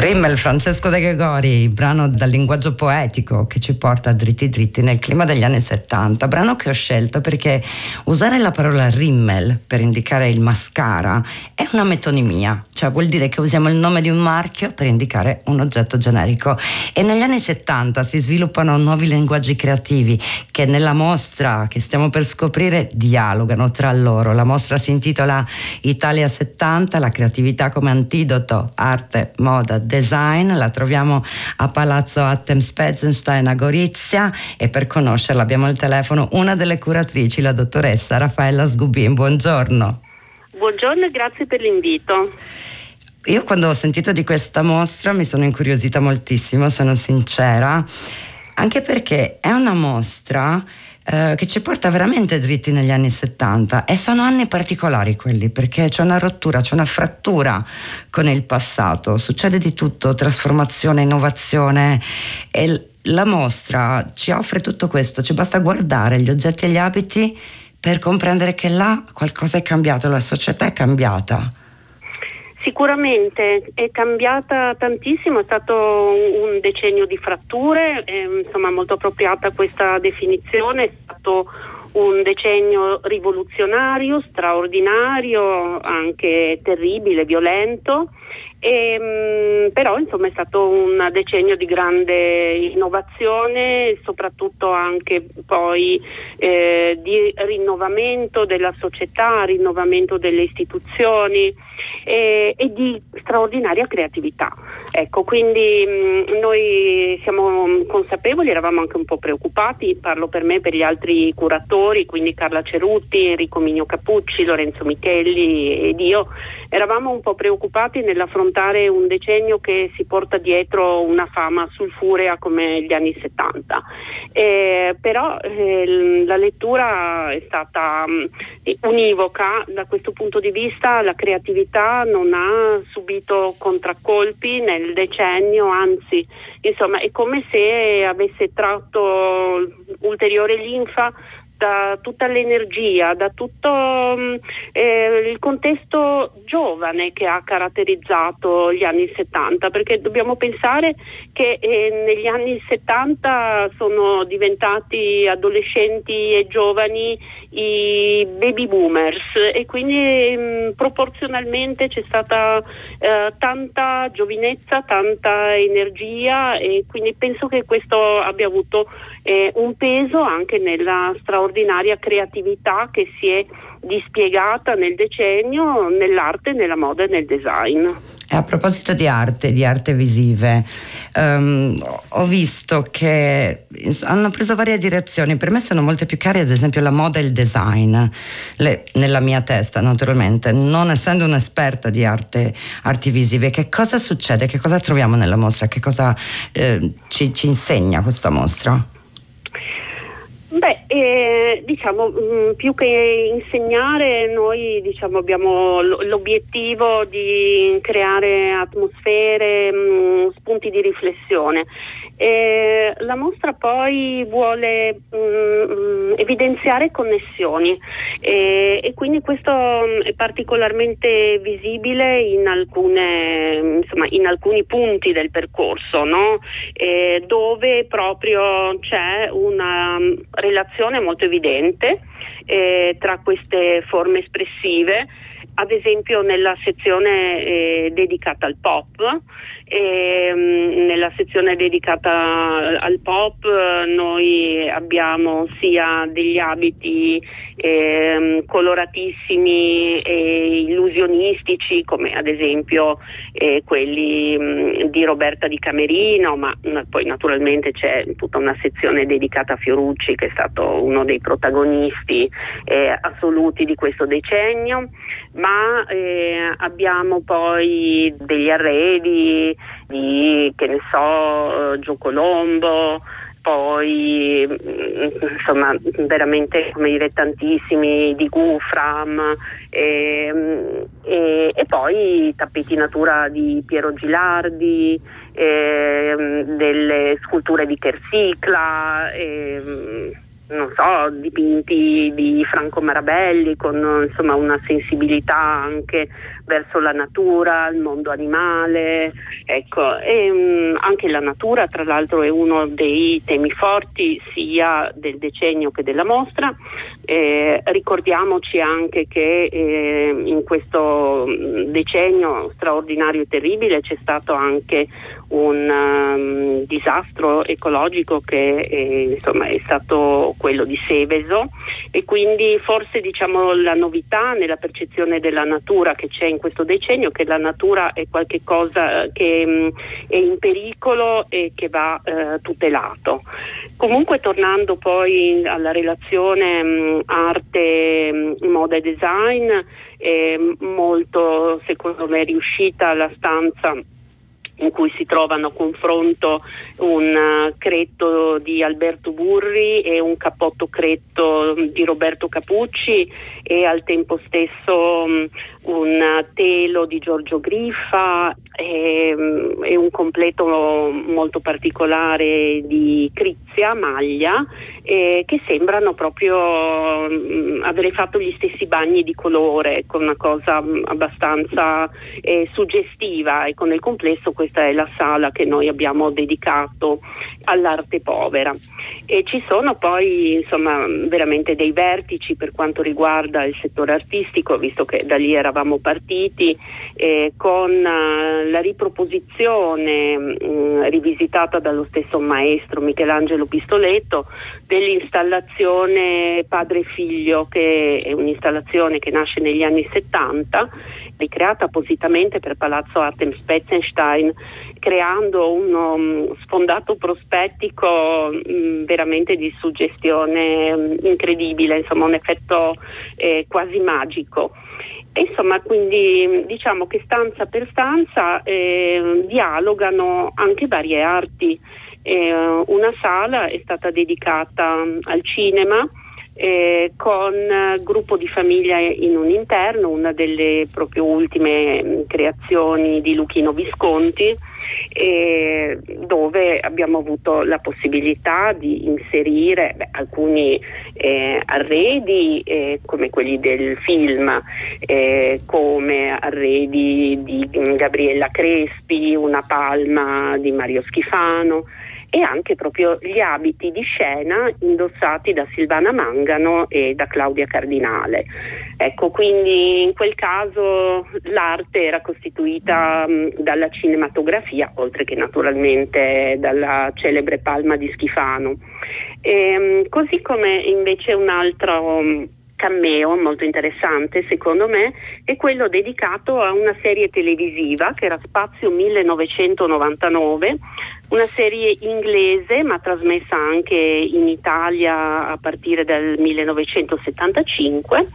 Rimmel, Francesco De Gregori, brano dal linguaggio poetico che ci porta dritti dritti nel clima degli anni 70, brano che ho scelto perché usare la parola Rimmel per indicare il mascara è una metonimia, cioè vuol dire che usiamo il nome di un marchio per indicare un oggetto generico, e negli anni 70 si sviluppano nuovi linguaggi creativi che nella mostra che stiamo per scoprire dialogano tra loro. La mostra si intitola Italia 70, la creatività come antidoto, arte, moda, design. La troviamo a Palazzo Attem Spezenstein a Gorizia, e per conoscerla abbiamo al telefono una delle curatrici, la dottoressa Raffaella Sgubin. Buongiorno. Buongiorno e grazie per l'invito. Io quando ho sentito di questa mostra mi sono incuriosita moltissimo, sono sincera, anche perché è una mostra che ci porta veramente dritti negli anni 70, e sono anni particolari quelli, perché c'è una rottura, c'è una frattura con il passato, succede di tutto, trasformazione, innovazione, e la mostra ci offre tutto questo. Ci basta guardare gli oggetti e gli abiti per comprendere che là qualcosa è cambiato, la società è cambiata. Sicuramente è cambiata tantissimo, è stato un decennio di fratture, insomma molto appropriata questa definizione, è stato un decennio rivoluzionario, straordinario, anche terribile, violento, però insomma è stato un decennio di grande innovazione, soprattutto anche poi di rinnovamento della società, rinnovamento delle istituzioni e di straordinaria creatività. Ecco, quindi noi siamo consapevoli, eravamo anche un po' preoccupati, parlo per me e per gli altri curatori, quindi Carla Cerutti, Enrico Migno Capucci, Lorenzo Michelli ed io, eravamo un po' preoccupati nell'affrontare un decennio che si porta dietro una fama sulfurea come gli anni 70. Però la lettura è stata univoca da questo punto di vista. La creatività non ha subito contraccolpi nel decennio, anzi insomma è come se avesse tratto ulteriore linfa da tutta l'energia, da tutto il contesto giovane che ha caratterizzato gli anni 70, perché dobbiamo pensare che negli anni 70 sono diventati adolescenti e giovani i baby boomers, e quindi proporzionalmente c'è stata tanta giovinezza, tanta energia, e quindi penso che questo abbia avuto un peso anche nella straordinaria creatività che si è dispiegata nel decennio nell'arte, nella moda e nel design. E a proposito di arte visive, ho visto che hanno preso varie direzioni. Per me sono molte più chiare, ad esempio, la moda e il design, nella mia testa naturalmente, non essendo un'esperta di arti visive. Che cosa succede? Che cosa troviamo nella mostra? Che cosa ci insegna questa mostra? Diciamo più che insegnare, noi abbiamo l'obiettivo di creare atmosfere, spunti di riflessione. La mostra poi vuole evidenziare connessioni, e quindi questo è particolarmente visibile in alcuni punti del percorso, no? Dove proprio c'è una relazione molto evidente tra queste forme espressive. Ad esempio nella sezione dedicata al pop, noi abbiamo sia degli abiti coloratissimi e illusionistici, come ad esempio quelli di Roberta Di Camerino, ma poi naturalmente c'è tutta una sezione dedicata a Fiorucci, che è stato uno dei protagonisti assoluti di questo decennio, ma abbiamo poi degli arredi di, Gio Colombo, poi insomma veramente, come dire, tantissimi di Gufram, e poi tappeti natura di Piero Gilardi, delle sculture di Chersicla, non so, dipinti di Franco Marabelli con insomma una sensibilità anche verso la natura, il mondo animale, ecco, e anche la natura tra l'altro è uno dei temi forti sia del decennio che della mostra. Ricordiamoci anche che in questo decennio straordinario e terribile c'è stato anche un disastro ecologico che insomma è stato quello di Seveso, e quindi forse diciamo la novità nella percezione della natura che c'è in questo decennio, che la natura è qualche cosa che è in pericolo e che va tutelato. Comunque, tornando poi alla relazione arte, moda e design, è molto secondo me riuscita la stanza in cui si trovano a confronto un cretto di Alberto Burri e un cappotto cretto di Roberto Capucci, e al tempo stesso un telo di Giorgio Griffa e un completo molto particolare di Crizia Maglia, che sembrano proprio avere fatto gli stessi bagni di colore, con una cosa abbastanza suggestiva. Ecco, nel complesso questa è la sala che noi abbiamo dedicato all'arte povera, e ci sono poi insomma veramente dei vertici per quanto riguarda il settore artistico, visto che da lì eravamo partiti, con la riproposizione rivisitata dallo stesso maestro Michelangelo Pistoletto dell'installazione Padre e Figlio, che è un'installazione che nasce negli anni 70, ricreata appositamente per Palazzo Artem Spetzenstein, creando uno sfondato prospettico veramente di suggestione incredibile, insomma un effetto quasi magico. E insomma, quindi diciamo che stanza per stanza dialogano anche varie arti. Una sala è stata dedicata al cinema, con Gruppo di famiglia in un interno, una delle proprio ultime creazioni di Luchino Visconti, dove abbiamo avuto la possibilità di inserire alcuni arredi come quelli del film, come arredi di Gabriella Crespi, una palma di Mario Schifano, e anche proprio gli abiti di scena indossati da Silvana Mangano e da Claudia Cardinale. Ecco, quindi in quel caso l'arte era costituita dalla cinematografia, oltre che naturalmente dalla celebre palma di Schifano. Così come invece un altro cameo molto interessante secondo me è quello dedicato a una serie televisiva che era Spazio 1999, una serie inglese ma trasmessa anche in Italia a partire dal 1975,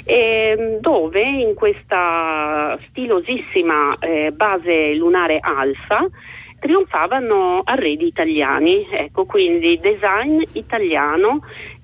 dove in questa stilosissima base lunare Alfa trionfavano arredi italiani, ecco, quindi design italiano,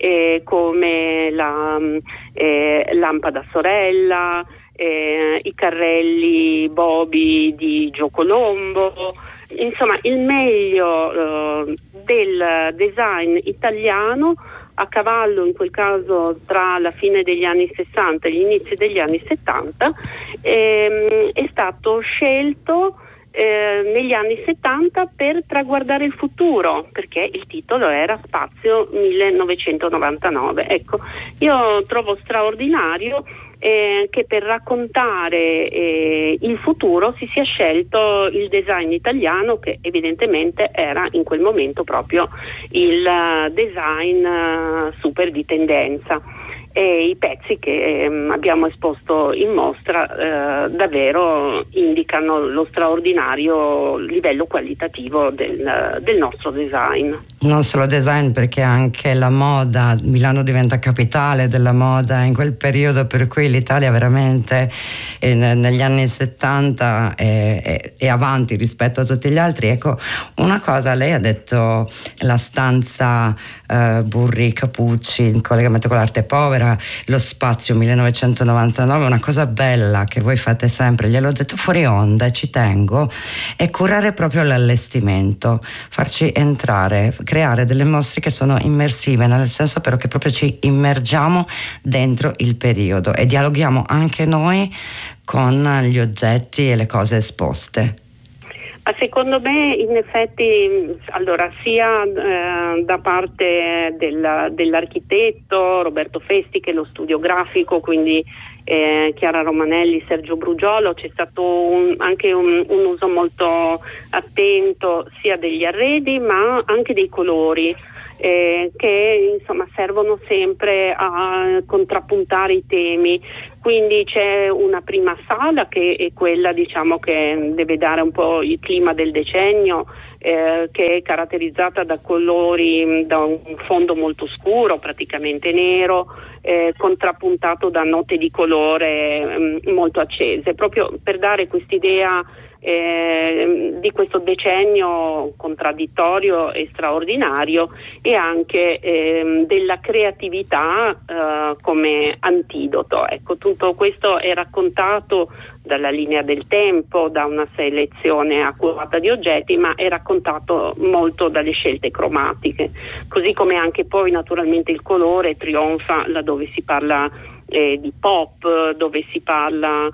come la lampada sorella, i carrelli Bobi di Gio Colombo, insomma il meglio del design italiano a cavallo in quel caso tra la fine degli anni 60 e gli inizi degli anni 70, è stato scelto negli anni 70 per traguardare il futuro, perché il titolo era Spazio 1999. Ecco, io trovo straordinario che per raccontare il futuro si sia scelto il design italiano, che evidentemente era in quel momento proprio il design super di tendenza. E i pezzi che abbiamo esposto in mostra davvero indicano lo straordinario livello qualitativo del nostro design. Non solo design, perché anche la moda, Milano diventa capitale della moda in quel periodo, per cui l'Italia veramente negli anni 70 è avanti rispetto a tutti gli altri. Ecco, una cosa, lei ha detto la stanza Burri, Capucci in collegamento con l'arte povera, era lo spazio 1999. Una cosa bella che voi fate sempre, gliel'ho detto fuori onda e ci tengo, è curare proprio l'allestimento, farci entrare, creare delle mostre che sono immersive, nel senso però che proprio ci immergiamo dentro il periodo e dialoghiamo anche noi con gli oggetti e le cose esposte. Ma secondo me in effetti, allora, sia da parte dell'architetto Roberto Festi che lo studio grafico, quindi Chiara Romanelli, Sergio Brugiolo, c'è stato anche un uso molto attento sia degli arredi ma anche dei colori, che insomma servono sempre a contrappuntare i temi. Quindi c'è una prima sala che è quella, diciamo, che deve dare un po' il clima del decennio, che è caratterizzata da colori, da un fondo molto scuro, praticamente nero, contrappuntato da note di colore molto accese, proprio per dare quest'idea di questo decennio contraddittorio e straordinario, e anche della creatività come antidoto. Ecco, tutto questo è raccontato dalla linea del tempo, da una selezione accurata di oggetti, ma è raccontato molto dalle scelte cromatiche, così come anche poi naturalmente il colore trionfa laddove si parla di pop, dove si parla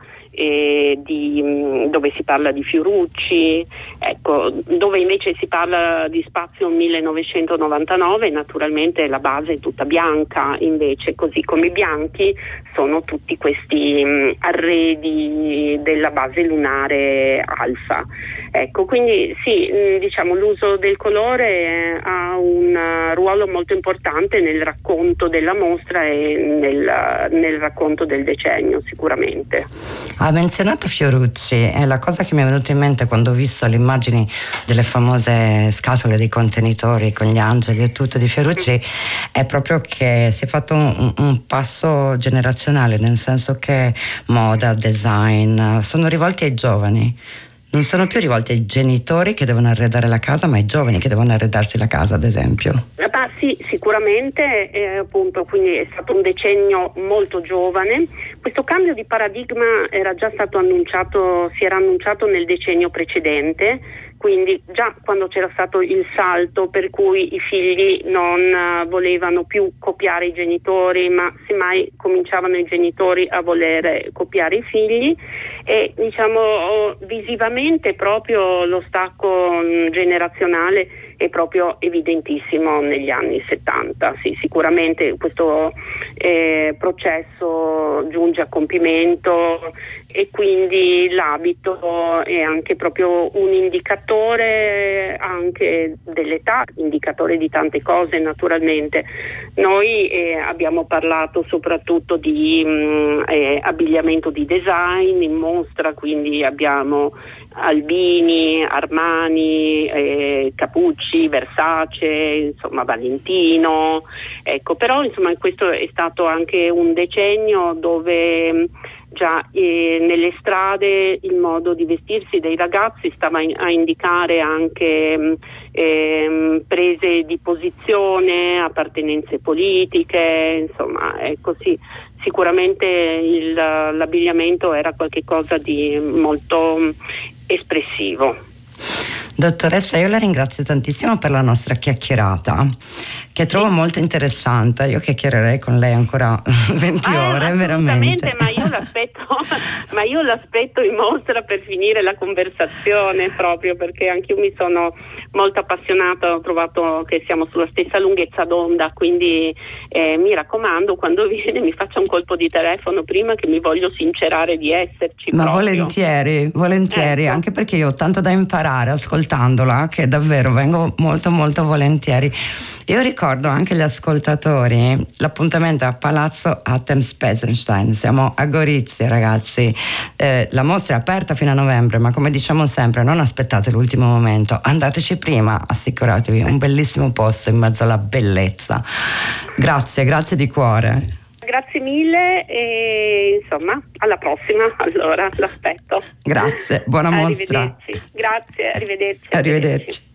di Fiorucci, ecco, dove invece si parla di spazio 1999, naturalmente la base è tutta bianca, invece, così come i bianchi sono tutti questi arredi della base lunare alfa. Ecco, quindi sì, diciamo, l'uso del colore ha un ruolo molto importante nel racconto della mostra e nel racconto del decennio, sicuramente. Ha menzionato Fiorucci e la cosa che mi è venuta in mente quando ho visto le immagini delle famose scatole dei contenitori con gli angeli e tutto di Fiorucci è proprio che si è fatto un passo generazionale, nel senso che moda, design sono rivolti ai giovani. Non sono più rivolti ai genitori che devono arredare la casa, ma ai giovani che devono arredarsi la casa, ad esempio. Sì, sicuramente, appunto, quindi è stato un decennio molto giovane. Questo cambio di paradigma era già stato annunciato, si era annunciato nel decennio precedente, quindi già quando c'era stato il salto per cui i figli non volevano più copiare i genitori, ma semmai cominciavano i genitori a voler copiare i figli, e diciamo visivamente proprio lo stacco generazionale è proprio evidentissimo negli anni 70. Sì, sicuramente questo processo giunge a compimento, e quindi l'abito è anche proprio un indicatore anche dell'età, indicatore di tante cose naturalmente. Noi abbiamo parlato soprattutto di abbigliamento di design in mostra, quindi abbiamo Albini, Armani, Capucci, Versace, insomma Valentino, ecco. Però insomma questo è stato anche un decennio dove già nelle strade il modo di vestirsi dei ragazzi stava a indicare anche prese di posizione, appartenenze politiche, insomma, ecco, sì, sicuramente l'abbigliamento era qualcosa di molto espressivo. Dottoressa, io la ringrazio tantissimo per la nostra chiacchierata, che trovo molto interessante. Io chiacchiererei con lei ancora 20 ore, veramente. Ma io l'aspetto in mostra per finire la conversazione, proprio perché anche io mi sono molto appassionata, ho trovato che siamo sulla stessa lunghezza d'onda, quindi mi raccomando, quando viene mi faccia un colpo di telefono prima, che mi voglio sincerare di esserci. Ma proprio. volentieri, ecco. Anche perché io ho tanto da imparare ascoltandola, che davvero vengo molto molto volentieri. Io ricordo anche agli ascoltatori l'appuntamento a Palazzo Attems-Pesenstein, siamo a Gorizia, ragazzi. La mostra è aperta fino a novembre, ma come diciamo sempre, non aspettate l'ultimo momento, andateci prima, assicuratevi un bellissimo posto in mezzo alla bellezza. Grazie di cuore. Grazie mille e insomma alla prossima, allora l'aspetto. Grazie, buona mostra. Arrivederci. Grazie, arrivederci. Arrivederci.